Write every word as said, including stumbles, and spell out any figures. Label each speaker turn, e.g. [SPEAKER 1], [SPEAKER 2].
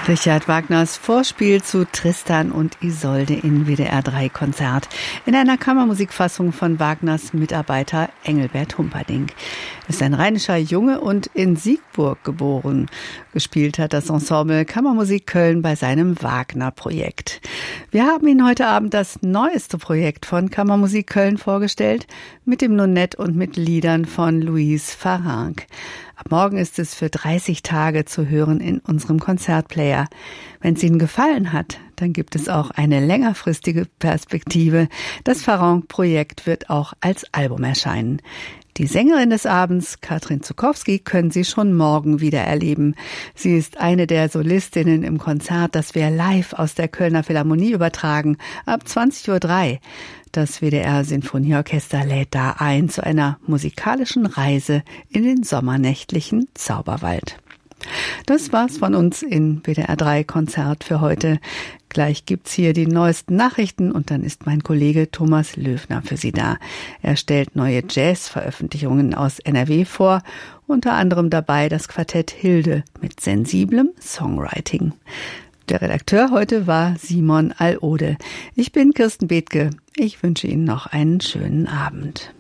[SPEAKER 1] Richard Wagners Vorspiel zu Tristan und Isolde in W D R drei Konzert in einer Kammermusikfassung von Wagners Mitarbeiter Engelbert Humperdinck. Er ist ein rheinischer Junge und in Siegburg geboren. Gespielt hat das Ensemble Kammermusik Köln bei seinem Wagner-Projekt. Wir haben Ihnen heute Abend das neueste Projekt von Kammermusik Köln vorgestellt, mit dem Nonett und mit Liedern von Louise Farrenc. Ab morgen ist es für dreißig Tage zu hören in unserem Konzertplayer. Wenn es Ihnen gefallen hat, dann gibt es auch eine längerfristige Perspektive. Das Farrenc-Projekt wird auch als Album erscheinen. Die Sängerin des Abends, Katrin Zuckowski, können Sie schon morgen wieder erleben. Sie ist eine der Solistinnen im Konzert, das wir live aus der Kölner Philharmonie übertragen, ab zwanzig Uhr drei. Das W D R Sinfonieorchester lädt da ein zu einer musikalischen Reise in den sommernächtlichen Zauberwald. Das war's von uns in W D R drei Konzert für heute. Gleich gibt's hier die neuesten Nachrichten und dann ist mein Kollege Thomas Löwner für Sie da. Er stellt neue Jazz-Veröffentlichungen aus N R W vor, unter anderem dabei das Quartett Hilde mit sensiblem Songwriting. Der Redakteur heute war Simon Alode. Ich bin Kirsten Bethke. Ich wünsche Ihnen noch einen schönen Abend.